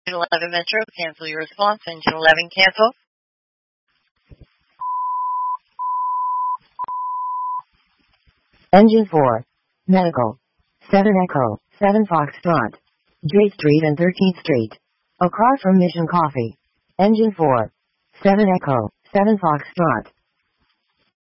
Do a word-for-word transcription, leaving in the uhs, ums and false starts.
eleven Metro, cancel your response. Engine eleven, cancel. Engine four, medical. seven Echo, seven Foxtrot. J Street and thirteenth Street. Across from Mission Coffee. Engine four, seven Echo, seven Foxtrot.